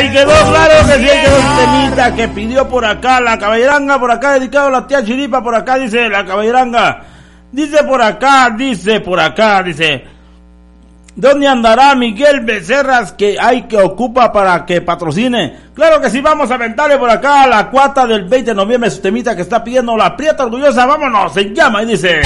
ahí quedó, claro que sí, ahí quedó el temita que pidió por acá la caballeranga, por acá dedicado a la tía Chiripa, por acá dice la caballeranga, dice por acá, ¿dónde andará Miguel Becerras que ocupa para que patrocine? Claro que sí, vamos a aventarle por acá a la cuata del 20 de noviembre su temita que está pidiendo la Prieta Orgullosa, vámonos, se llama y dice...